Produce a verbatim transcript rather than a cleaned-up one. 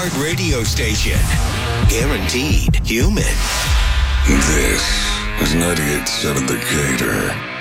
iHeart radio station. Guaranteed human. This is ninety-eight point seven The Gator.